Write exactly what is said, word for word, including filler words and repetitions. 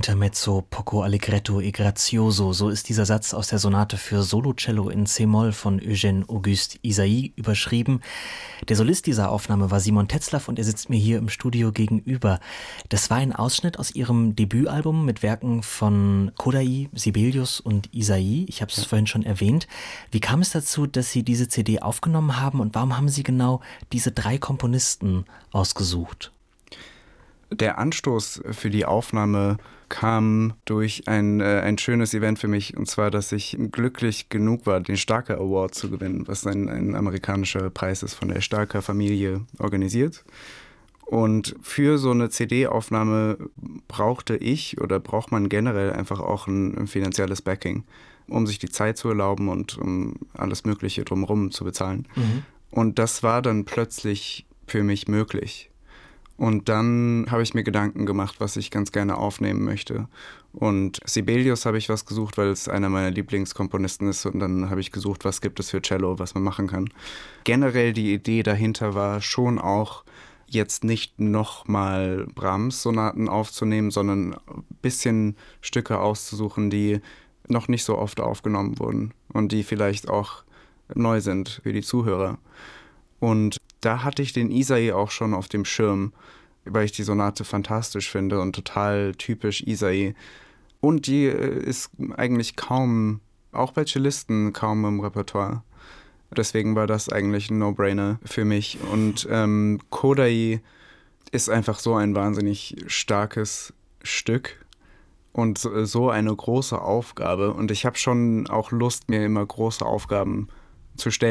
Intermezzo poco allegretto e grazioso, so ist dieser Satz aus der Sonate für Solocello in c-Moll von Eugène Auguste Ysaÿe überschrieben. Der Solist dieser Aufnahme war Simon Tetzlaff und er sitzt mir hier im Studio gegenüber. Das war ein Ausschnitt aus Ihrem Debütalbum mit Werken von Kodály, Sibelius und Ysaÿe. Ich habe es ja. vorhin schon erwähnt. Wie kam es dazu, dass Sie diese C D aufgenommen haben und warum haben Sie genau diese drei Komponisten ausgesucht? Der Anstoß für die Aufnahme kam durch ein, äh, ein schönes Event für mich, und zwar, dass ich glücklich genug war, den Starker Award zu gewinnen, was ein, ein amerikanischer Preis ist, von der Starker Familie organisiert. Und für so eine C D-Aufnahme brauchte ich oder braucht man generell einfach auch ein, ein finanzielles Backing, um sich die Zeit zu erlauben und um alles Mögliche drumherum zu bezahlen. Mhm. Und das war dann plötzlich für mich möglich. Und dann habe ich mir Gedanken gemacht, was ich ganz gerne aufnehmen möchte. Und Sibelius habe ich was gesucht, weil es einer meiner Lieblingskomponisten ist. Und dann habe ich gesucht, was gibt es für Cello, was man machen kann. Generell die Idee dahinter war schon auch, jetzt nicht nochmal Brahms-Sonaten aufzunehmen, sondern ein bisschen Stücke auszusuchen, die noch nicht so oft aufgenommen wurden und die vielleicht auch neu sind für die Zuhörer. Und da hatte ich den Ysaÿe auch schon auf dem Schirm, weil ich die Sonate fantastisch finde und total typisch Ysaÿe. Und die ist eigentlich kaum, auch bei Cellisten, kaum im Repertoire. Deswegen war das eigentlich ein No-Brainer für mich. Und ähm, Kodály ist einfach so ein wahnsinnig starkes Stück und so eine große Aufgabe. Und ich habe schon auch Lust, mir immer große Aufgaben zu stellen.